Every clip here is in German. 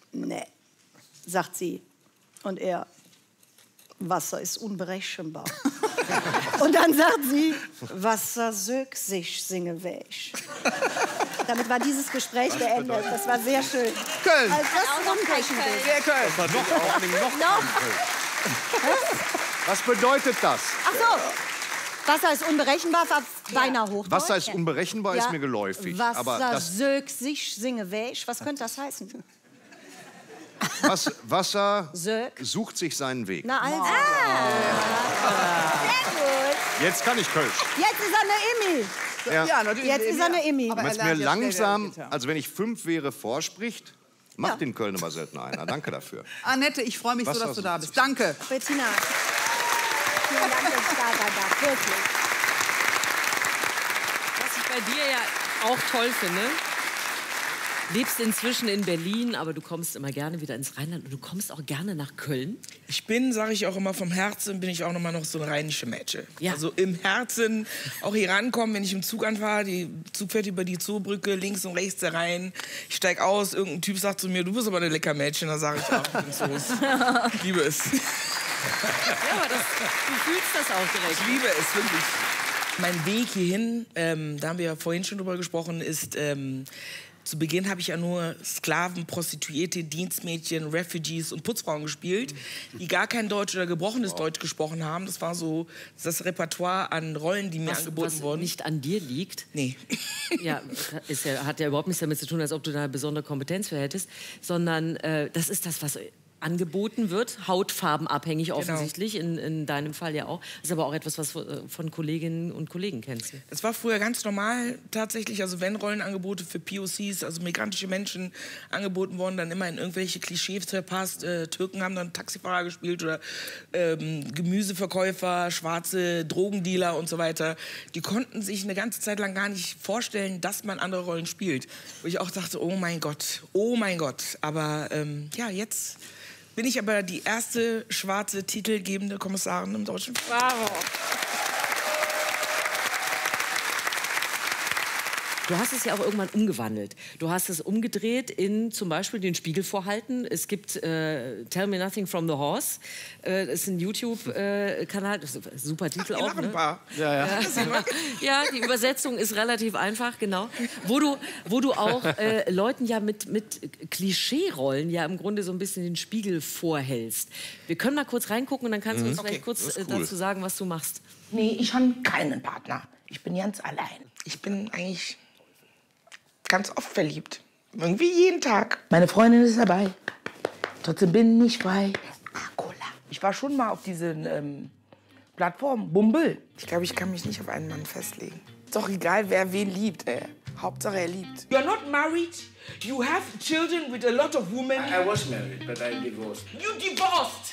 nee, sagt sie. Und er, Wasser ist unberechenbar. Und dann sagt sie, Wasser sög sich, singe weg. Damit war dieses Gespräch beendet. Das war sehr schön. Köln. Also das Unberechenbar. Sehr Köln. Das war noch. Was bedeutet das? Ach so. Wasser ist unberechenbar, war beinahe Hochdeutsch. Wasser ist unberechenbar, ist mir geläufig. Wasser Aber das sög sich, singe weg. Was könnte das heißen? Wasser Sög. sucht sich seinen Weg. Na also. Sehr gut. Jetzt kann ich Kölsch. Jetzt ist er eine Immi. Ja. natürlich. Jetzt ist er eine Immi. Aber Wenn es er mir lernt ja schnell, langsam, der also wenn ich 5 wäre, vorspricht, macht den Köln aber selten einer. Danke dafür. Annette, ich freue mich so, Was dass hast du du? da bist. Danke. Bettina. Vielen Dank, dass du da warst. Wirklich. Was ich bei dir ja auch toll finde, lebst inzwischen in Berlin, aber du kommst immer gerne wieder ins Rheinland und du kommst auch gerne nach Köln. Ich bin, sage ich auch immer, vom Herzen bin ich auch noch so eine rheinische Mädchen. Ja. Also im Herzen auch hier rankommen, wenn ich im Zug anfahre, die Zug fährt über die Zoobrücke, links und rechts da rein. Ich steig aus, irgendein Typ sagt zu mir, du bist aber eine lecker Mädchen. Da sage ich auch, ich bin so. Ich liebe es. Ja, aber du fühlst das auch direkt. Ich liebe es, wirklich. Mein Weg hierhin, da haben wir ja vorhin schon drüber gesprochen, ist... zu Beginn habe ich ja nur Sklaven, Prostituierte, Dienstmädchen, Refugees und Putzfrauen gespielt, die gar kein Deutsch oder gebrochenes Deutsch gesprochen haben. Das war so das Repertoire an Rollen, die mir angeboten wurden. Was nicht an dir liegt. Nee. Ja, hat ja überhaupt nichts damit zu tun, als ob du da eine besondere Kompetenz für hättest, sondern das ist das, was angeboten wird, hautfarbenabhängig offensichtlich, in deinem Fall ja auch. Das ist aber auch etwas, was von Kolleginnen und Kollegen kennst. Das war früher ganz normal tatsächlich, also wenn Rollenangebote für POCs, also migrantische Menschen, angeboten wurden, dann immer in irgendwelche Klischees verpasst. Türken haben dann Taxifahrer gespielt oder Gemüseverkäufer, schwarze Drogendealer und so weiter. Die konnten sich eine ganze Zeit lang gar nicht vorstellen, dass man andere Rollen spielt. Wo ich auch dachte, oh mein Gott. Aber ja, jetzt... bin ich aber die erste schwarze titelgebende Kommissarin im deutschen Film. Bravo. Du hast es ja auch irgendwann umgewandelt. Du hast es umgedreht in zum Beispiel den Spiegel vorhalten. Es gibt Tell Me Nothing from the Horse. Das ist ein YouTube-Kanal. Super Titel auch, ne? Ja, die Übersetzung ist relativ einfach, genau. Wo du auch Leuten ja mit Klischee-Rollen ja im Grunde so ein bisschen den Spiegel vorhältst. Wir können mal kurz reingucken und dann kannst du uns vielleicht kurz dazu sagen, was du machst. Nee, ich habe keinen Partner. Ich bin ganz allein. Ich bin eigentlich ganz oft verliebt. Irgendwie jeden Tag. Meine Freundin ist dabei. Trotzdem bin ich frei. Cola. Ich war schon mal auf diesen Plattformen. Bumble. Ich glaube, ich kann mich nicht auf einen Mann festlegen. Ist doch egal, wer wen liebt. Hauptsache, er liebt. You're not married. You have children with a lot of women. I was married, but I divorced. You divorced.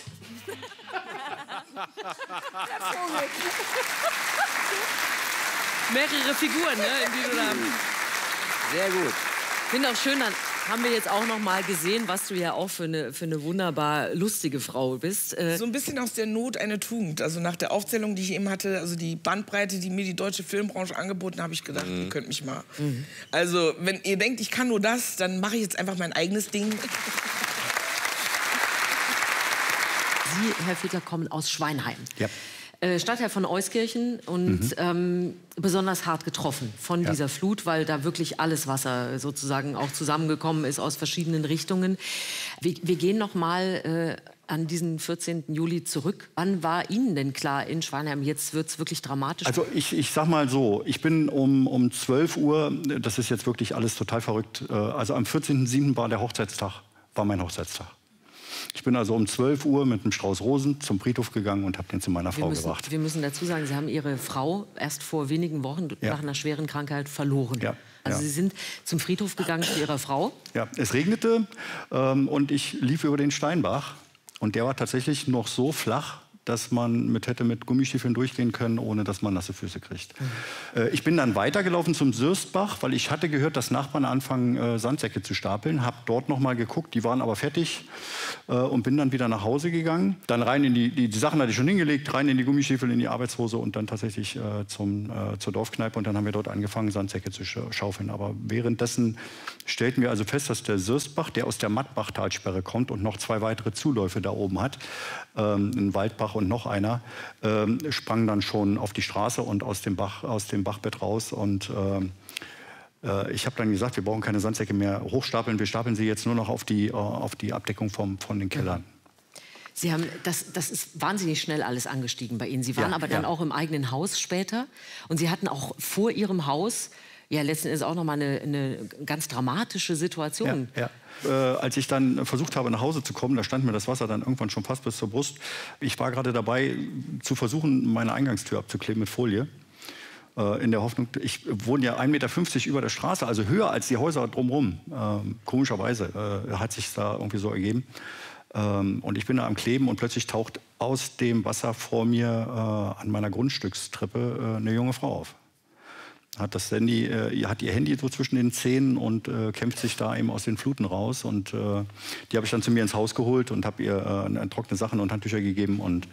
Mehrere Figuren, ne, in die du da... Sehr gut. Ich finde auch schön, dann haben wir jetzt auch noch mal gesehen, was du ja auch für eine wunderbar lustige Frau bist. So ein bisschen aus der Not eine Tugend. Also nach der Aufzählung, die ich eben hatte, also die Bandbreite, die mir die deutsche Filmbranche angeboten hat, habe ich gedacht, ihr könnt mich mal. Also wenn ihr denkt, ich kann nur das, dann mache ich jetzt einfach mein eigenes Ding. Sie, Herr Fiedler, kommen aus Schweinheim. Ja. Stadtteil von Euskirchen und besonders hart getroffen von dieser Flut, weil da wirklich alles Wasser sozusagen auch zusammengekommen ist aus verschiedenen Richtungen. Wir gehen noch mal an diesen 14. Juli zurück. Wann war Ihnen denn klar in Schweinheim, jetzt wird es wirklich dramatisch? Also ich sag mal so, ich bin um 12 Uhr, das ist jetzt wirklich alles total verrückt, also am 14.07. war der Hochzeitstag, war mein Hochzeitstag. Ich bin also um 12 Uhr mit einem Strauß Rosen zum Friedhof gegangen und habe den zu meiner Frau gebracht. Wir müssen dazu sagen, Sie haben Ihre Frau erst vor wenigen Wochen nach einer schweren Krankheit verloren. Ja. Also Sie sind zum Friedhof gegangen zu Ihrer Frau? Ja, es regnete und ich lief über den Steinbach und der war tatsächlich noch so flach, dass man hätte mit Gummistiefeln durchgehen können, ohne dass man nasse Füße kriegt. Ich bin dann weitergelaufen zum Sürstbach, weil ich hatte gehört, dass Nachbarn anfangen, Sandsäcke zu stapeln. Habe dort noch mal geguckt, die waren aber fertig und bin dann wieder nach Hause gegangen. Dann rein in die Sachen hatte ich schon hingelegt, rein in die Gummistiefel, in die Arbeitshose und dann tatsächlich zur Dorfkneipe. Und dann haben wir dort angefangen, Sandsäcke zu schaufeln. Aber währenddessen stellten wir also fest, dass der Sürstbach, der aus der Mattbachtalsperre kommt und noch 2 weitere Zuläufe da oben hat, ein Waldbach und noch einer, sprang dann schon auf die Straße und aus dem Bachbett raus. Und ich habe dann gesagt, wir brauchen keine Sandsäcke mehr hochstapeln, wir stapeln sie jetzt nur noch auf die Abdeckung von den Kellern. Sie haben, das ist wahnsinnig schnell alles angestiegen bei Ihnen. Sie waren aber dann auch im eigenen Haus später. Und Sie hatten auch vor Ihrem Haus ja letzten Endes auch noch mal eine ganz dramatische Situation. Ja. Als ich dann versucht habe, nach Hause zu kommen, da stand mir das Wasser dann irgendwann schon fast bis zur Brust. Ich war gerade dabei, zu versuchen, meine Eingangstür abzukleben mit Folie. In der Hoffnung, ich wohne ja 1,50 Meter über der Straße, also höher als die Häuser drumherum. Komischerweise hat sich da irgendwie so ergeben. Und ich bin da am Kleben und plötzlich taucht aus dem Wasser vor mir an meiner Grundstückstreppe eine junge Frau auf. Hat ihr Handy so zwischen den Zähnen und kämpft sich da eben aus den Fluten raus. Und die habe ich dann zu mir ins Haus geholt und habe ihr trockene Sachen und Handtücher gegeben. Und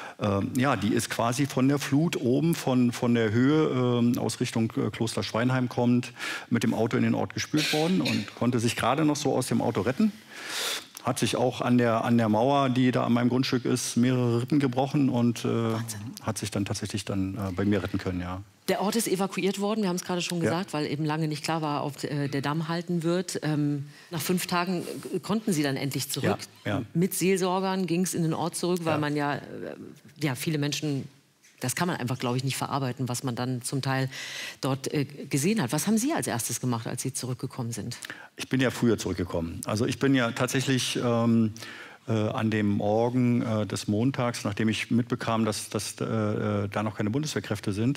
die ist quasi von der Flut oben, von der Höhe aus Richtung Kloster Schweinheim kommend, mit dem Auto in den Ort gespült worden und konnte sich gerade noch so aus dem Auto retten. Hat sich auch an der Mauer, die da an meinem Grundstück ist, mehrere Rippen gebrochen und hat sich dann tatsächlich bei mir retten können, ja. Der Ort ist evakuiert worden, wir haben es gerade schon gesagt, weil eben lange nicht klar war, ob der Damm halten wird. Nach 5 Tagen konnten Sie dann endlich zurück. Ja. Mit Seelsorgern ging es in den Ort zurück, weil man viele Menschen, das kann man einfach, glaube ich, nicht verarbeiten, was man dann zum Teil dort gesehen hat. Was haben Sie als erstes gemacht, als Sie zurückgekommen sind? Ich bin ja früher zurückgekommen. Also ich bin ja tatsächlich an dem Morgen des Montags, nachdem ich mitbekam, dass da noch keine Bundeswehrkräfte sind,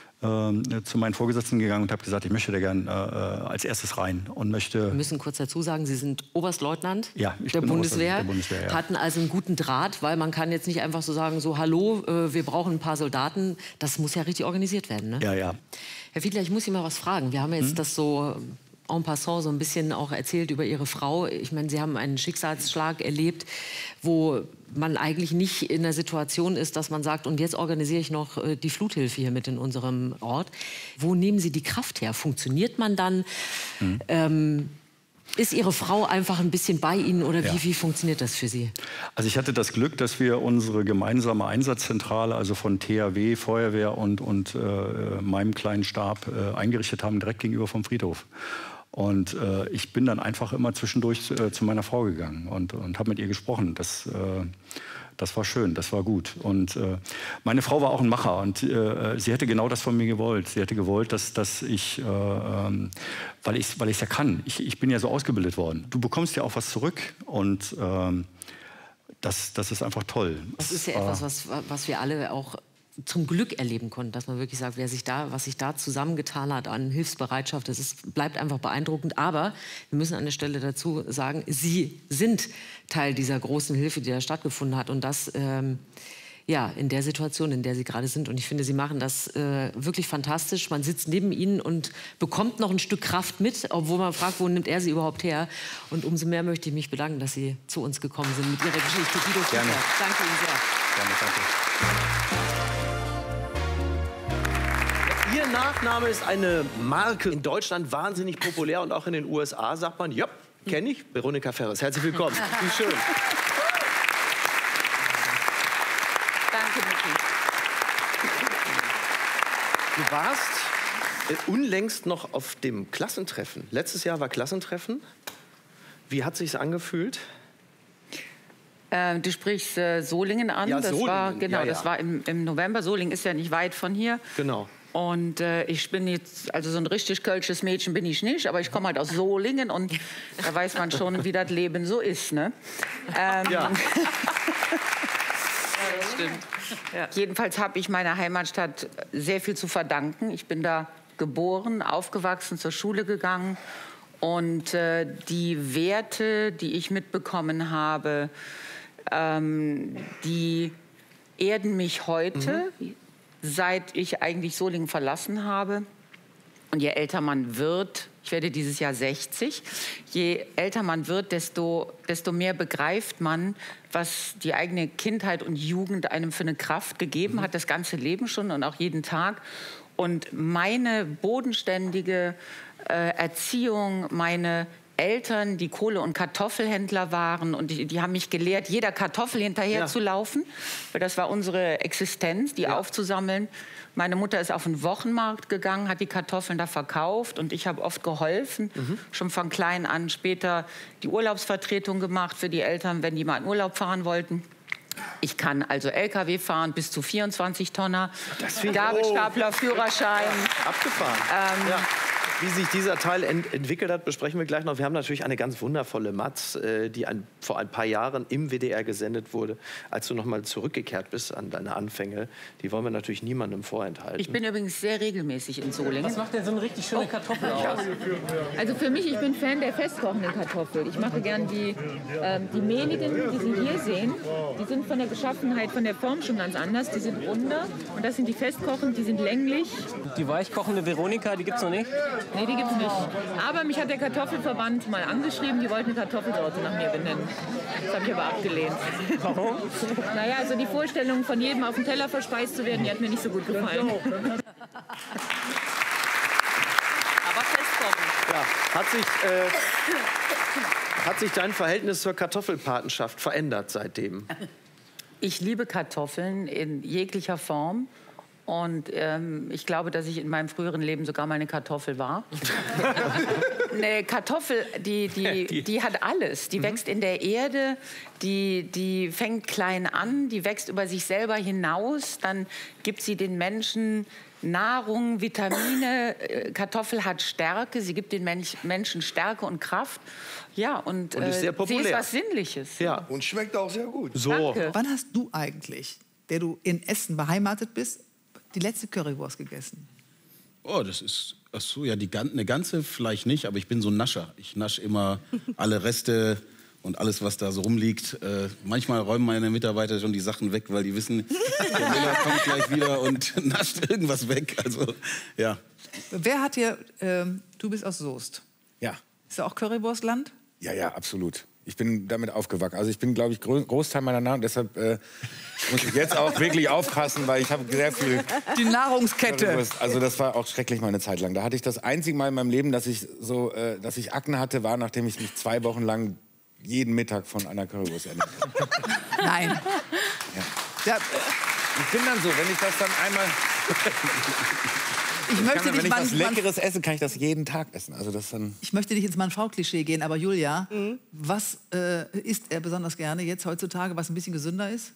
zu meinen Vorgesetzten gegangen und habe gesagt, ich möchte da gern als erstes rein und möchte... Wir müssen kurz dazu sagen, Sie sind Oberstleutnant der Bundeswehr, hatten also einen guten Draht, weil man kann jetzt nicht einfach so sagen, so hallo, wir brauchen ein paar Soldaten, das muss ja richtig organisiert werden, ne? Ja. Herr Fiedler, ich muss Sie mal was fragen. Wir haben jetzt das so en passant so ein bisschen auch erzählt über Ihre Frau. Ich meine, Sie haben einen Schicksalsschlag erlebt, wo man eigentlich nicht in der Situation ist, dass man sagt, und jetzt organisiere ich noch die Fluthilfe hier mit in unserem Ort. Wo nehmen Sie die Kraft her? Funktioniert man dann? Ist Ihre Frau einfach ein bisschen bei Ihnen oder wie funktioniert das für Sie? Also ich hatte das Glück, dass wir unsere gemeinsame Einsatzzentrale, also von THW, Feuerwehr und meinem kleinen Stab eingerichtet haben, direkt gegenüber vom Friedhof. Und ich bin dann einfach immer zwischendurch zu meiner Frau gegangen und habe mit ihr gesprochen. Das war schön, das war gut. Und meine Frau war auch ein Macher und sie hätte genau das von mir gewollt. Sie hätte gewollt, dass ich, weil ich es ja kann, ich bin ja so ausgebildet worden. Du bekommst ja auch was zurück und das ist einfach toll. Das ist ja etwas, was wir alle auch zum Glück erleben konnten, dass man wirklich sagt, was sich da zusammengetan hat an Hilfsbereitschaft, bleibt einfach beeindruckend. Aber wir müssen an der Stelle dazu sagen, Sie sind Teil dieser großen Hilfe, die da stattgefunden hat. Und das in der Situation, in der Sie gerade sind. Und ich finde, Sie machen das wirklich fantastisch. Man sitzt neben Ihnen und bekommt noch ein Stück Kraft mit, obwohl man fragt, wo nimmt er sie überhaupt her? Und umso mehr möchte ich mich bedanken, dass Sie zu uns gekommen sind mit Ihrer Geschichte. Guido Fiedler. Danke Ihnen sehr. Gerne, danke. Ihr Nachname ist eine Marke in Deutschland wahnsinnig populär und auch in den USA sagt man, ja, kenne ich, Veronika Ferres. Herzlich willkommen. Wie schön. Danke, Niki. Du warst unlängst noch auf dem Klassentreffen. Letztes Jahr war Klassentreffen. Wie hat sich's angefühlt? Du sprichst Solingen an. Ja, das Solingen. war das war im November. Solingen ist ja nicht weit von hier. Genau. Und ich bin jetzt, also so ein richtig kölsches Mädchen bin ich nicht, aber ich komme halt aus Solingen und da weiß man schon, wie das Leben so ist, ne? Ja. Das stimmt. Ja. Jedenfalls habe ich meiner Heimatstadt sehr viel zu verdanken. Ich bin da geboren, aufgewachsen, zur Schule gegangen und die Werte, die ich mitbekommen habe, die erden mich heute, seit ich eigentlich Solingen verlassen habe. Und je älter man wird, ich werde dieses Jahr 60, je älter man wird, desto mehr begreift man, was die eigene Kindheit und Jugend einem für eine Kraft gegeben hat, das ganze Leben schon und auch jeden Tag. Und meine bodenständige Erziehung, meine Eltern, die Kohle- und Kartoffelhändler waren und die haben mich gelehrt, jeder Kartoffel hinterher zu laufen, weil das war unsere Existenz, die aufzusammeln. Meine Mutter ist auf den Wochenmarkt gegangen, hat die Kartoffeln da verkauft und ich habe oft geholfen, schon von klein an, später die Urlaubsvertretung gemacht für die Eltern, wenn die mal in Urlaub fahren wollten. Ich kann also LKW fahren bis zu 24 Tonner, Gabelstapler, Führerschein. Abgefahren. Wie sich dieser Teil entwickelt hat, besprechen wir gleich noch. Wir haben natürlich eine ganz wundervolle Matz, die vor ein paar Jahren im WDR gesendet wurde, als du noch mal zurückgekehrt bist an deine Anfänge. Die wollen wir natürlich niemandem vorenthalten. Ich bin übrigens sehr regelmäßig in Solingen. Was macht denn so eine richtig schöne Kartoffel aus? Also für mich, ich bin Fan der festkochenden Kartoffel. Ich mache gern die mehligen, die Sie hier sehen. Die sind von der Beschaffenheit, von der Form schon ganz anders. Die sind runder und das sind die festkochenden, die sind länglich. Die weichkochende Veronika, die gibt's noch nicht? Nee, die gibt's nicht. Aber mich hat der Kartoffelverband mal angeschrieben, die wollten eine Kartoffelsorte nach mir benennen. Das habe ich aber abgelehnt. Warum? Naja, also die Vorstellung, von jedem auf den Teller verspeist zu werden, die hat mir nicht so gut gefallen. Aber festkochen. Ja, hat sich dein Verhältnis zur Kartoffelpatenschaft verändert seitdem? Ich liebe Kartoffeln in jeglicher Form. Und ich glaube, dass ich in meinem früheren Leben sogar mal eine Kartoffel war. Eine Kartoffel, die hat alles. Die wächst in der Erde, die fängt klein an, die wächst über sich selber hinaus. Dann gibt sie den Menschen Nahrung, Vitamine. Kartoffel hat Stärke, sie gibt den Menschen Stärke und Kraft. Ja, und ist sehr populär. sie ist was Sinnliches. Ja. Und schmeckt auch sehr gut. So. Danke. Wann hast du eigentlich, der du in Essen beheimatet bist, die letzte Currywurst gegessen? Oh, das ist, ach so, ja, eine ganze vielleicht nicht, aber ich bin so ein Nascher. Ich nasche immer alle Reste und alles, was da so rumliegt. Manchmal räumen meine Mitarbeiter schon die Sachen weg, weil die wissen, der Müller kommt gleich wieder und nascht irgendwas weg. Also, ja. Wer hat hier, du bist aus Soest. Ja. Ist da auch Currywurstland? Ja, ja, absolut. Ich bin damit aufgewachsen. Also ich bin, glaube ich, Großteil meiner Nahrung. Deshalb muss ich jetzt auch wirklich aufpassen, weil ich habe sehr viel... Die Nahrungskette. Also das war auch schrecklich mal eine Zeit lang. Da hatte ich das einzige Mal in meinem Leben, dass ich Akne hatte, war, nachdem ich mich 2 Wochen lang jeden Mittag von einer Currywurst ernährt habe. Nein. Ja. Ich bin dann so, wenn ich das dann einmal... Wenn ich was Leckeres esse, kann ich das jeden Tag essen. Also das dann ich möchte nicht ins Mann-Frau-Klischee gehen, aber Julia, was isst er besonders gerne jetzt heutzutage, was ein bisschen gesünder ist?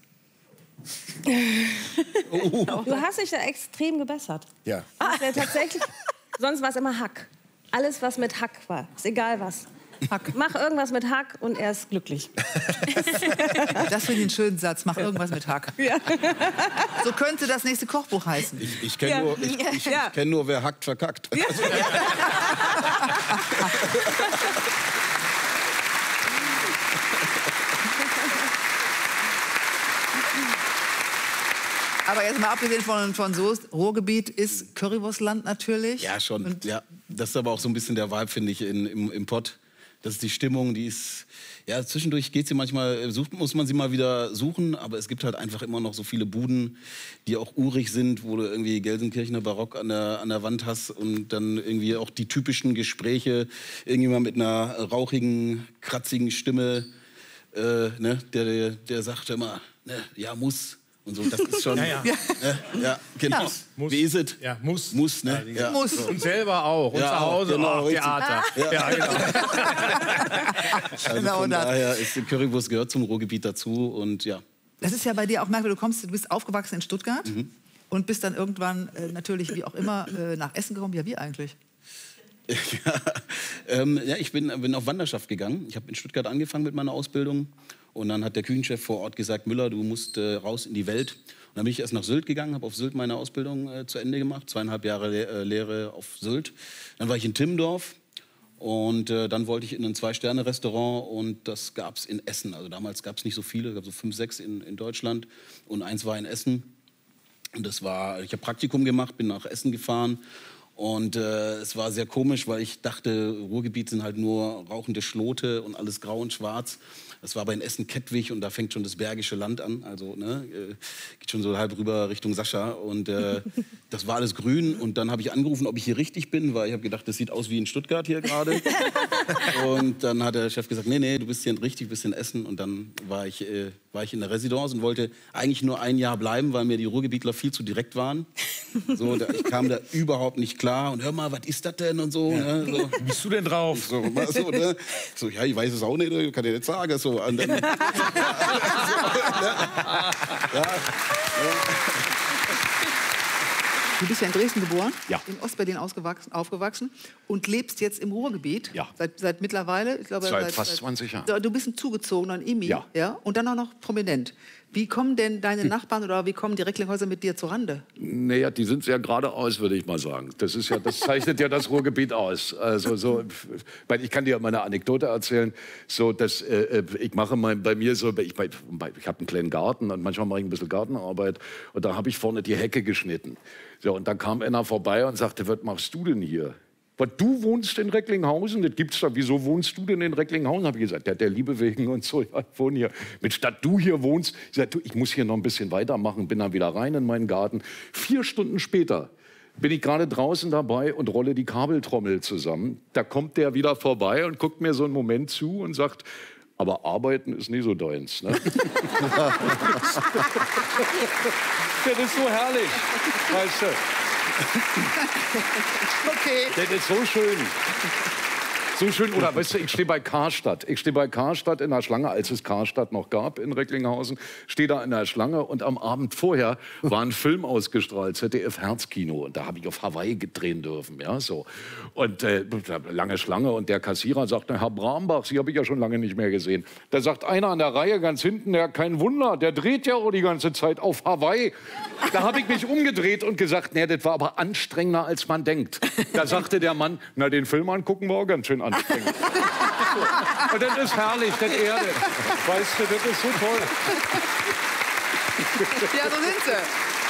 Du hast dich da extrem gebessert. Ja. Tatsächlich, sonst war es immer Hack. Alles, was mit Hack war, ist egal was. Hack. Mach irgendwas mit Hack und er ist glücklich. Das finde ich einen schönen Satz. Mach irgendwas mit Hack. Ja. So könnte das nächste Kochbuch heißen. Ich kenne nur, kenn nur, wer hackt, verkackt. Ja. Aber jetzt mal abgesehen von Soest, Ruhrgebiet ist Currywurstland natürlich. Ja, schon. Und ja, das ist aber auch so ein bisschen der Vibe, finde ich, im Pott. Das ist die Stimmung, die ist... Ja, zwischendurch geht sie manchmal, muss man sie mal wieder suchen, aber es gibt halt einfach immer noch so viele Buden, die auch urig sind, wo du irgendwie Gelsenkirchener Barock an der Wand hast und dann irgendwie auch die typischen Gespräche, irgendjemand mit einer rauchigen, kratzigen Stimme, ne, der sagt immer, ne, ja, muss. Und so, das ist schon... Ja, genau. Muss. Wie ist es? Ja, muss. Muss, ne? Ja. Muss. So. Und selber auch. Und ja, zu Hause genau, auch Theater. Ja, genau. Also von daher ist die Currywurst gehört zum Ruhrgebiet dazu und ja. Das ist ja bei dir auch merkwürdig. Du bist aufgewachsen in Stuttgart und bist dann irgendwann natürlich, wie auch immer, nach Essen gekommen. Ja, wie eigentlich? Ja, ich bin auf Wanderschaft gegangen. Ich habe in Stuttgart angefangen mit meiner Ausbildung. Und dann hat der Küchenchef vor Ort gesagt, Müller, du musst raus in die Welt. Und dann bin ich erst nach Sylt gegangen, habe auf Sylt meine Ausbildung zu Ende gemacht. 2,5 Jahre Lehre auf Sylt. Dann war ich in Timmendorf. Und dann wollte ich in ein 2-Sterne-Restaurant und das gab es in Essen. Also damals gab es nicht so viele, es gab so 5, 6 in Deutschland und eins war in Essen. Und ich habe Praktikum gemacht, bin nach Essen gefahren. Und es war sehr komisch, weil ich dachte, Ruhrgebiet sind halt nur rauchende Schlote und alles grau und schwarz. Das war aber in Essen-Kettwig und da fängt schon das Bergische Land an. Also ne, geht schon so halb rüber Richtung Sascha. Und das war alles grün. Und dann habe ich angerufen, ob ich hier richtig bin, weil ich habe gedacht, das sieht aus wie in Stuttgart hier gerade. Und dann hat der Chef gesagt, nee, du bist hier richtig, du bist in Essen. Und dann war ich in der Residence und wollte eigentlich nur ein Jahr bleiben, weil mir die Ruhrgebietler viel zu direkt waren. So, ich kam da überhaupt nicht klar. Und hör mal, was ist das denn und so. Ja. Ne? So. Wie bist du denn drauf? So, ja, ich weiß es auch nicht, kann ich nicht sagen. So, und dann, Du bist ja in Dresden geboren, Ja. in Ostberlin aufgewachsen und lebst jetzt im Ruhrgebiet. Ja. Seit mittlerweile, ich glaube, Seit fast 20 Jahren. Du bist ein zugezogener Imi, Ja. Und dann auch noch prominent. Wie kommen denn deine Nachbarn oder wie kommen die Recklinghäuser mit dir zurande? Naja, die sind sehr geradeaus, würde ich mal sagen. Das zeichnet ja das Ruhrgebiet aus. Also ich kann dir mal eine Anekdote erzählen. So, dass ich mache bei mir so, ich habe einen kleinen Garten und manchmal mache ich ein bisschen Gartenarbeit und da habe ich vorne die Hecke geschnitten. So, und dann kam einer vorbei und sagte, was machst du denn hier? Was, du wohnst in Recklinghausen? Das gibt's da. Wieso wohnst du denn in Recklinghausen? Habe ich gesagt, ja, der Liebe wegen und so. Ja, ich wohne hier. Mit statt du hier wohnst, ich sag, du, ich muss hier noch ein bisschen weitermachen. Bin dann wieder rein in meinen Garten. 4 Stunden später bin ich gerade draußen dabei und rolle die Kabeltrommel zusammen. Da kommt der wieder vorbei und guckt mir so einen Moment zu und sagt, aber arbeiten ist nie so deins. Ne? Das ist so herrlich, weißt du. Okay. Das ist so schön. So schön, oder weißt du, ich stehe bei Karstadt. Ich stehe bei Karstadt in der Schlange, als es Karstadt noch gab in Recklinghausen. Stehe da in der Schlange und am Abend vorher war ein Film ausgestrahlt, ZDF Herzkino. Und da habe ich auf Hawaii drehen dürfen, ja, so. Und lange Schlange und der Kassierer sagt, na, Herr Brambach, Sie habe ich ja schon lange nicht mehr gesehen. Da sagt einer an der Reihe ganz hinten, ja, kein Wunder, der dreht ja auch die ganze Zeit auf Hawaii. Da habe ich mich umgedreht und gesagt, nee, das war aber anstrengender, als man denkt. Da sagte der Mann, na, den Film angucken war auch ganz schön anstrengend. Und das ist herrlich, das Erde. Weißt du, das ist so toll. Ja, so sind sie.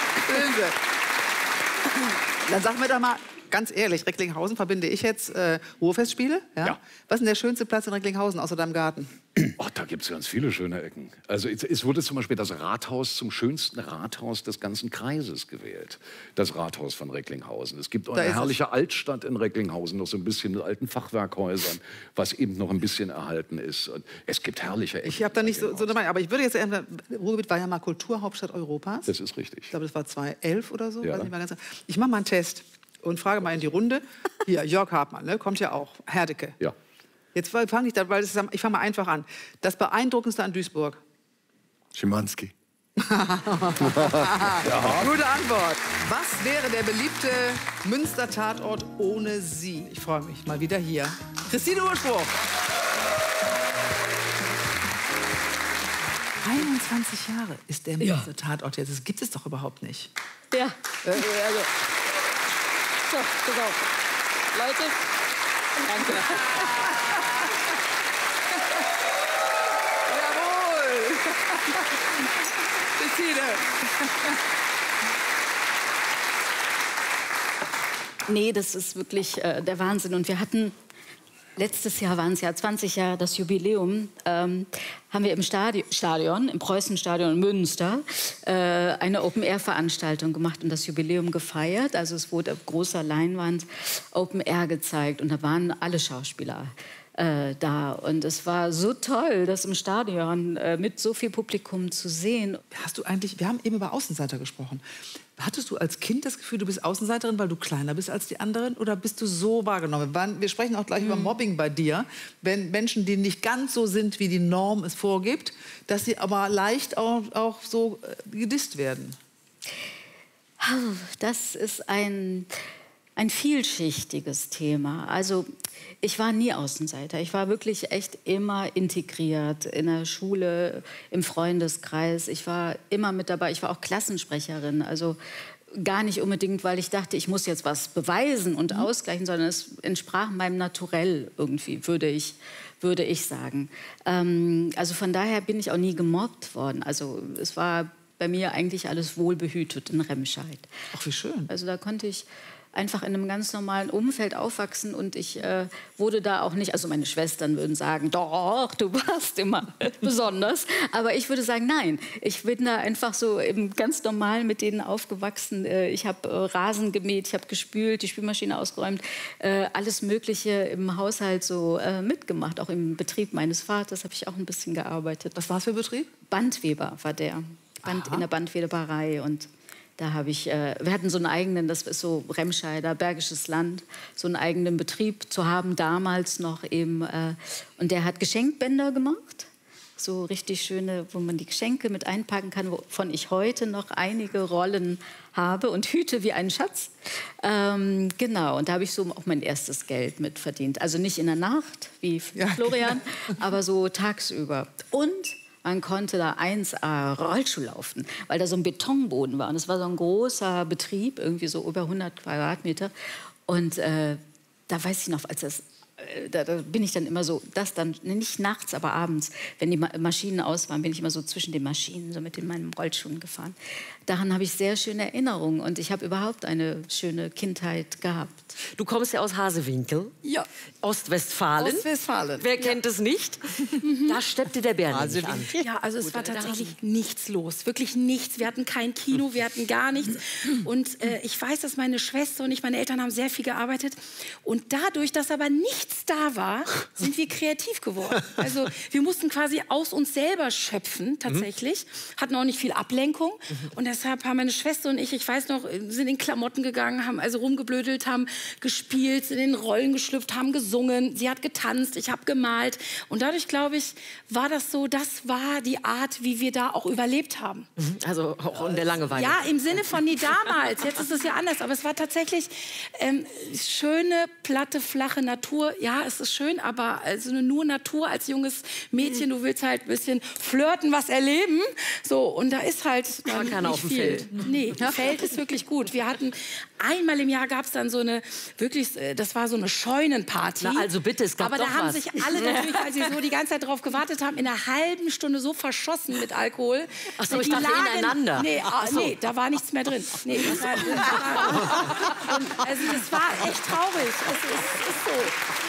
Dann sag mir doch mal, ganz ehrlich, Recklinghausen verbinde ich jetzt Ruhrfestspiele. Ja? Was ist denn der schönste Platz in Recklinghausen außer deinem Garten? Oh, da gibt es ganz viele schöne Ecken. Also es wurde zum Beispiel das Rathaus zum schönsten Rathaus des ganzen Kreises gewählt. Das Rathaus von Recklinghausen. Es gibt auch eine herrliche Altstadt in Recklinghausen, noch so ein bisschen mit alten Fachwerkhäusern, was eben noch ein bisschen erhalten ist. Und es gibt herrliche Ecken. Ich habe da nicht so dabei, aber ich würde jetzt, Ruhrgebiet war ja mal Kulturhauptstadt Europas. Das ist richtig. Ich glaube, das war 2011 oder so. Ja. Weiß nicht mehr ganz. Ich mache mal einen Test und frage mal in die Runde. Hier, Jörg Hartmann, ne, kommt ja auch. Herdecke. Ja. Jetzt fange ich fange mal einfach an. Das Beeindruckendste an Duisburg. Schimanski. Gute Antwort. Was wäre der beliebte Münster-Tatort ohne Sie? Ich freue mich. Mal wieder hier. Christine Urspruch. 21 Jahre ist der Münster-Tatort jetzt. Das gibt es doch überhaupt nicht. Ja. So, pass auf. Leute, danke. Jawohl. Christine. Nee, das ist wirklich der Wahnsinn. Und wir hatten, letztes Jahr waren es ja 20 Jahre das Jubiläum, haben wir im Stadion, im Preußenstadion in Münster, eine Open-Air-Veranstaltung gemacht und das Jubiläum gefeiert. Also es wurde auf großer Leinwand Open-Air gezeigt und da waren alle Schauspieler da. Und es war so toll, das im Stadion mit so viel Publikum zu sehen. Hast du eigentlich, wir haben eben über Außenseiter gesprochen. Hattest du als Kind das Gefühl, du bist Außenseiterin, weil du kleiner bist als die anderen? Oder bist du so wahrgenommen? Wir sprechen auch gleich über Mobbing bei dir. Wenn Menschen, die nicht ganz so sind, wie die Norm es vorgibt, dass sie aber leicht auch so gedisst werden. Das ist ein vielschichtiges Thema. Also ich war nie Außenseiter. Ich war wirklich echt immer integriert in der Schule, im Freundeskreis. Ich war immer mit dabei. Ich war auch Klassensprecherin. Also gar nicht unbedingt, weil ich dachte, ich muss jetzt was beweisen und ausgleichen, sondern es entsprach meinem Naturell irgendwie, würde ich sagen. Also von daher bin ich auch nie gemobbt worden. Also es war bei mir eigentlich alles wohlbehütet in Remscheid. Ach, wie schön. Also da konnte ich einfach in einem ganz normalen Umfeld aufwachsen und ich wurde da auch nicht, also meine Schwestern würden sagen, doch, du warst immer besonders, aber ich würde sagen, nein, ich bin da einfach so eben ganz normal mit denen aufgewachsen. Ich habe Rasen gemäht, ich habe gespült, die Spülmaschine ausgeräumt, alles Mögliche im Haushalt so mitgemacht, auch im Betrieb meines Vaters habe ich auch ein bisschen gearbeitet. Was war es für ein Betrieb? Bandweber war der, in der Bandweberei und da habe ich, wir hatten so einen eigenen, das ist so Remscheider, Bergisches Land, so einen eigenen Betrieb zu haben, damals noch eben. Und der hat Geschenkbänder gemacht, so richtig schöne, wo man die Geschenke mit einpacken kann, wovon ich heute noch einige Rollen habe und hüte wie einen Schatz. Genau, und da habe ich so auch mein erstes Geld mit verdient. Also nicht in der Nacht, wie Florian, aber so tagsüber. Und man konnte da 1A Rollschuh laufen, weil da so ein Betonboden war. Und es war so ein großer Betrieb, irgendwie so über 100 Quadratmeter. Und da weiß ich noch, als das, da bin ich dann immer so, das dann, nicht nachts, aber abends, wenn die Maschinen aus waren, bin ich immer so zwischen den Maschinen, so mit in meinen Rollschuhen gefahren. Daran habe ich sehr schöne Erinnerungen und ich habe überhaupt eine schöne Kindheit gehabt. Du kommst ja aus Hasewinkel, ja. Ostwestfalen. Ostwestfalen. Wer kennt es nicht? Da steppte der Bär nicht an. Ja, also es war tatsächlich nichts los, wirklich nichts. Wir hatten kein Kino, wir hatten gar nichts. Und ich weiß, dass meine Schwester und ich, meine Eltern haben sehr viel gearbeitet. Und dadurch, dass aber nichts da war, sind wir kreativ geworden. Also wir mussten quasi aus uns selber schöpfen, tatsächlich. Hatten auch nicht viel Ablenkung. Und deshalb haben meine Schwester und ich weiß noch, sind in Klamotten gegangen, haben also rumgeblödelt, haben gespielt, sind in Rollen geschlüpft, haben gesungen. Sie hat getanzt, ich habe gemalt. Und dadurch, glaube ich, war das so, das war die Art, wie wir da auch überlebt haben. Also auch in der Langeweile. Ja, im Sinne von nie damals. Jetzt ist es ja anders. Aber es war tatsächlich schöne, platte, flache Natur. Ja, es ist schön, aber also nur Natur als junges Mädchen. Du willst halt ein bisschen flirten, was erleben. So, und da ist halt keiner auf dem Feld. Nee, Feld ist wirklich gut. Wir hatten einmal im Jahr gab es dann so eine, wirklich, das war so eine Scheunenparty. Na, also bitte, es gab aber doch da haben was. sich alle natürlich, weil sie so die ganze Zeit drauf gewartet haben, in einer halben Stunde so verschossen mit Alkohol. Ach so, ich dachte ineinander. Nee, Ach so. nee, da war nichts mehr drin. Nee, das war, also das war echt traurig. Es ist so.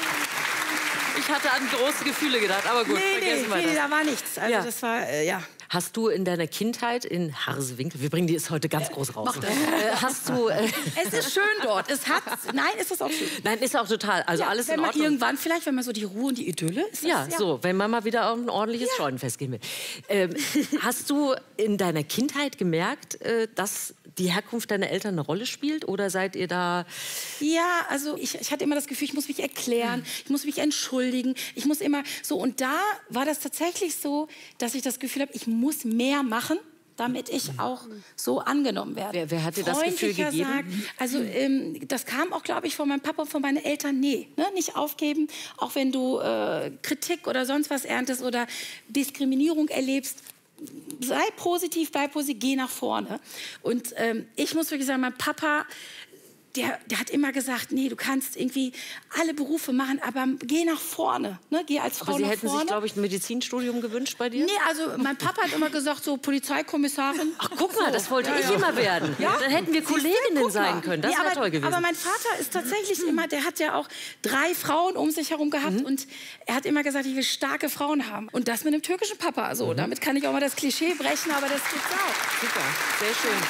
Ich hatte an große Gefühle gedacht, aber gut, vergessen wir das. Nee, da war nichts. Also Ja. das war, ja. Hast du in deiner Kindheit in Harsewinkel, wir bringen die jetzt heute ganz groß raus, hast du... Es ist schön dort. Nein, es ist auch schön. Nein, ist auch total, also Ja, alles wenn in man Ordnung. irgendwann, vielleicht, wenn man so die Ruhe und die Idylle ist. Ja, das, so, wenn man mal wieder auf ein ordentliches Scheunenfest gehen will. Hast du in deiner Kindheit gemerkt, dass die Herkunft deiner Eltern eine Rolle spielt? Oder seid ihr da... Ja, also ich hatte immer das Gefühl, ich muss mich erklären, ich muss mich entschuldigen, ich muss immer so. Und da war das tatsächlich so, dass ich das Gefühl habe, ich muss mehr machen, damit ich auch so angenommen werde. Wer hat dir das Gefühl Freundlicher gegeben? Sagen, also das kam auch, glaube ich, von meinem Papa und von meinen Eltern. Nee, ne, nicht aufgeben, auch wenn du Kritik oder sonst was erntest oder Diskriminierung erlebst. Sei positiv, bleib positiv, geh nach vorne. Und ich muss wirklich sagen, mein Papa, der hat immer gesagt, nee, du kannst irgendwie alle Berufe machen, aber geh nach vorne, ne? Geh als Frau Aber Sie nach hätten vorne. sich, glaube ich, ein Medizinstudium gewünscht bei dir? Nee, also mein Papa hat immer gesagt, so Polizeikommissarin. Ach, guck mal, das wollte ich ja. immer werden. Ja? Dann hätten wir Siehste, Kolleginnen guck sein mal. können. Das Nee, wäre aber- toll gewesen. Aber mein Vater ist tatsächlich immer, der hat ja auch 3 Frauen um sich herum gehabt und er hat immer gesagt, ich will starke Frauen haben. Und das mit einem türkischen Papa. Also damit kann ich auch mal das Klischee brechen, aber das gibt's auch. Super, sehr schön.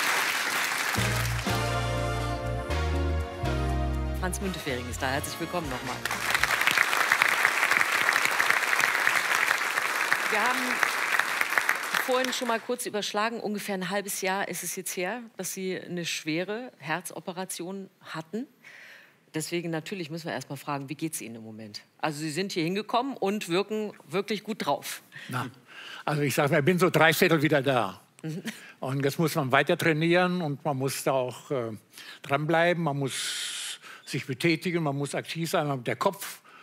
Franz Müntefering ist da. Herzlich willkommen nochmal. Wir haben vorhin schon mal kurz überschlagen, ungefähr ein halbes Jahr ist es jetzt her, dass Sie eine schwere Herzoperation hatten. Deswegen natürlich müssen wir erst mal fragen, wie geht es Ihnen im Moment? Also Sie sind hier hingekommen und wirken wirklich gut drauf. Na, also ich sage mal, ich bin so 3/4 wieder da. Und jetzt muss man weiter trainieren und man muss da auch dranbleiben, man muss sich betätigen, man muss aktiv sein, der Kopf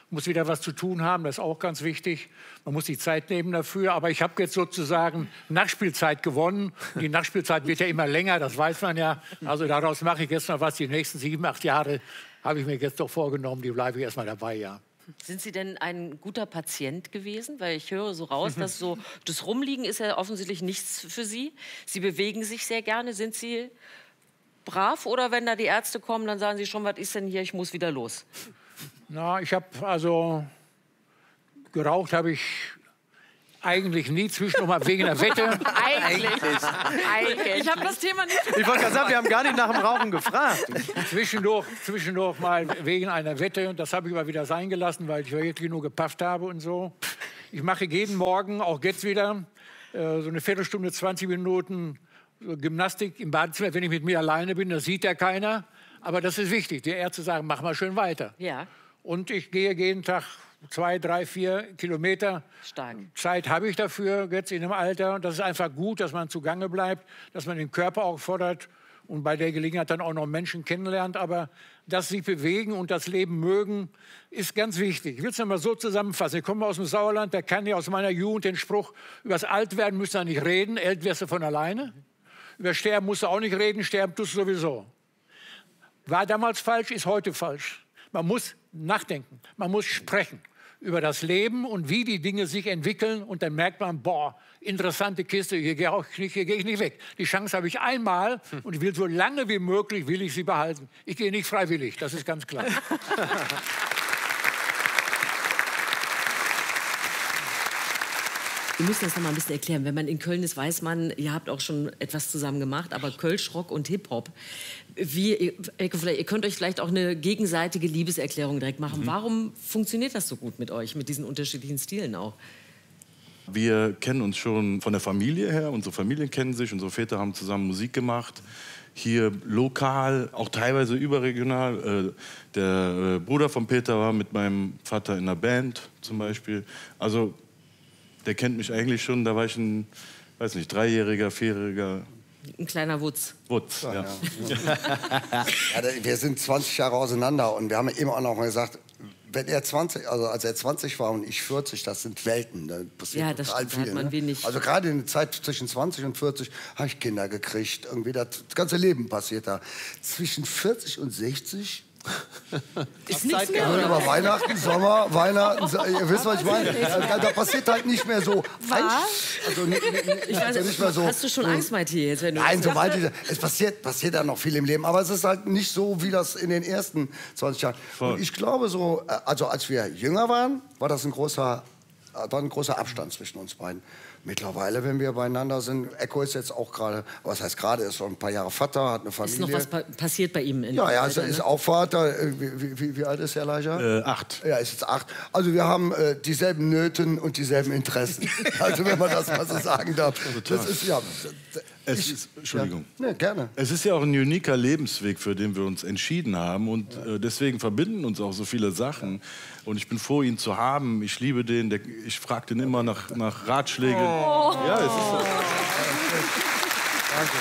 muss wieder was zu tun haben, das ist auch ganz wichtig. Man muss die Zeit nehmen dafür. Aber ich habe jetzt sozusagen Nachspielzeit gewonnen. Die Nachspielzeit wird ja immer länger, das weiß man ja. Also daraus mache ich jetzt noch was. Die nächsten 7, 8 Jahre habe ich mir jetzt doch vorgenommen, die bleibe ich erst mal dabei, ja. Sind Sie denn ein guter Patient gewesen? Weil ich höre so raus, dass so das Rumliegen ist ja offensichtlich nichts für Sie. Sie bewegen sich sehr gerne. Sind Sie brav oder wenn da die Ärzte kommen, dann sagen Sie schon, was ist denn hier, ich muss wieder los? Na, ich habe also geraucht habe ich eigentlich nie, zwischendurch mal wegen der Wette. Eigentlich. Ich habe das Thema nicht. Ich wollte gerade sagen, wir haben gar nicht nach dem Rauchen gefragt. Zwischendurch mal wegen einer Wette. Das habe ich aber wieder sein gelassen, weil ich wirklich nur gepafft habe und so. Ich mache jeden Morgen, auch jetzt wieder, so eine Viertelstunde, 20 Minuten Gymnastik im Badezimmer, wenn ich mit mir alleine bin. Das sieht ja keiner. Aber das ist wichtig. Die Ärzte sagen, mach mal schön weiter. Ja. Und ich gehe jeden Tag 2, 3, 4 Kilometer. Stark. Zeit habe ich dafür jetzt in dem Alter. Und das ist einfach gut, dass man zugange bleibt, dass man den Körper auch fordert und bei der Gelegenheit dann auch noch Menschen kennenlernt. Aber dass sie bewegen und das Leben mögen, ist ganz wichtig. Ich will es noch mal so zusammenfassen. Ich komme aus dem Sauerland, da kann ich aus meiner Jugend den Spruch, über das Altwerden müsst ihr nicht reden, alt wirst du von alleine. Über Sterben musst du auch nicht reden, sterben tust du sowieso. War damals falsch, ist heute falsch. Man muss nachdenken, man muss sprechen über das Leben und wie die Dinge sich entwickeln. Und dann merkt man, boah, interessante Kiste, hier gehe ich nicht weg. Die Chance habe ich einmal und ich will so lange wie möglich, will ich sie behalten. Ich gehe nicht freiwillig, das ist ganz klar. Wir müssen das noch mal ein bisschen erklären. Wenn man in Köln ist, weiß man, ihr habt auch schon etwas zusammen gemacht, aber Kölsch-Rock und Hip-Hop. Ihr könnt euch vielleicht auch eine gegenseitige Liebeserklärung direkt machen. Warum funktioniert das so gut mit euch, mit diesen unterschiedlichen Stilen auch? Wir kennen uns schon von der Familie her. Unsere Familien kennen sich. Unsere Väter haben zusammen Musik gemacht. Hier lokal, auch teilweise überregional. Der Bruder von Peter war mit meinem Vater in einer Band zum Beispiel. Also der kennt mich eigentlich schon, da war ich ein, weiß nicht, 3-Jähriger, 4-Jähriger. Ein kleiner Wutz. Wutz, ja. Ja, wir sind 20 Jahre auseinander und wir haben eben auch noch mal gesagt, wenn er 20, also als er 20 war und ich 40, das sind Welten. Da passiert Ja, das total stimmt, viel. hat man wenig. Also gerade in der Zeit zwischen 20 und 40 habe ich Kinder gekriegt. Irgendwie das ganze Leben passiert da. Zwischen 40 und 60 ist nichts mehr, oder? Über Weihnachten, Sommer, Weihnachten, ihr wisst, was ich meine. Da passiert halt nicht mehr so. Also nicht mehr so. Hast du schon Angst, Matthias? Jetzt, wenn du Nein, das so weit, es passiert ja noch viel im Leben, aber es ist halt nicht so, wie das in den ersten 20 Jahren. Und ich glaube so, also als wir jünger waren, war das ein großer Abstand zwischen uns beiden. Mittlerweile, wenn wir beieinander sind, Echo ist jetzt auch gerade, was heißt gerade, ist schon ein paar Jahre Vater, hat eine Familie. Ist noch was passiert bei ihm? Ja, er ist auch Vater. Wie alt ist Herr Leicher? 8. Ja, ist jetzt 8. Also wir haben dieselben Nöten und dieselben Interessen. Also wenn man das mal so sagen darf. Das ist, ja, Entschuldigung. Ja, gerne. Es ist ja auch ein uniker Lebensweg, für den wir uns entschieden haben. Und deswegen verbinden uns auch so viele Sachen. Und ich bin froh, ihn zu haben. Ich liebe den. Ich frage den immer nach Ratschlägen. Oh. Ja, es ist so. Danke.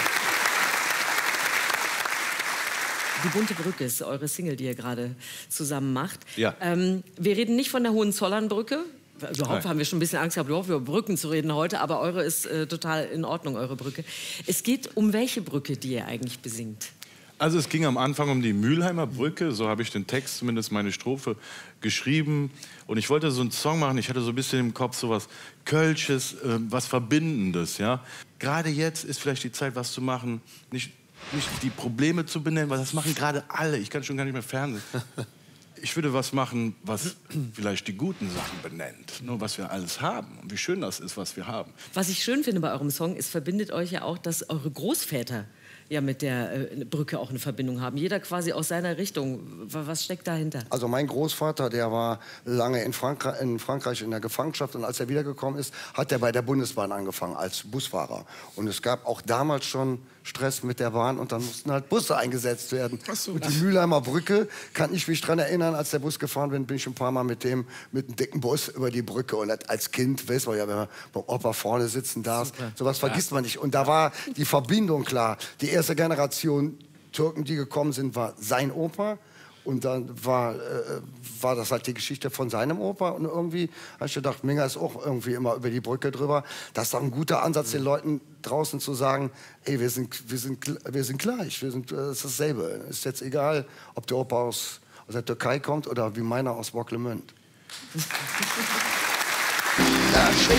Die bunte Brücke ist eure Single, die ihr gerade zusammen macht. Ja. Wir reden nicht von der Hohenzollernbrücke. Überhaupt Nein. haben wir schon ein bisschen Angst gehabt, überhaupt über Brücken zu reden heute, aber eure ist total in Ordnung, eure Brücke. Es geht um welche Brücke, die ihr eigentlich besingt? Also es ging am Anfang um die Mülheimer Brücke, so habe ich den Text, zumindest meine Strophe, geschrieben. Und ich wollte so einen Song machen, ich hatte so ein bisschen im Kopf so was Kölsches, was Verbindendes. Ja? Gerade jetzt ist vielleicht die Zeit, was zu machen, nicht die Probleme zu benennen, weil das machen gerade alle. Ich kann schon gar nicht mehr Fernsehen. Ich würde was machen, was vielleicht die guten Sachen benennt. Nur was wir alles haben und wie schön das ist, was wir haben. Was ich schön finde bei eurem Song, es verbindet euch ja auch, dass eure Großväter ja mit der Brücke auch eine Verbindung haben. Jeder quasi aus seiner Richtung. Was steckt dahinter? Also mein Großvater, der war lange in Frankreich in der Gefangenschaft und als er wiedergekommen ist, hat er bei der Bundesbahn angefangen als Busfahrer. Und es gab auch damals schon Stress mit der Bahn und dann mussten halt Busse eingesetzt werden. So. Und die Mülheimer Brücke, kann ich mich dran erinnern, als der Bus gefahren bin ich ein paar Mal mit einem dicken Bus über die Brücke. Und als Kind, weiß man ja, wenn man beim Opa vorne sitzen darf, sowas vergisst man nicht. Und da war die Verbindung klar. Die erste Generation Türken, die gekommen sind, war sein Opa Und dann war das halt die Geschichte von seinem Opa. Und irgendwie habe ich gedacht, Minga ist auch irgendwie immer über die Brücke drüber. Das ist doch ein guter Ansatz, den Leuten draußen zu sagen, ey, wir sind gleich, das ist dasselbe. Ist jetzt egal, ob der Opa aus der Türkei kommt oder wie meiner aus Bocklemünd.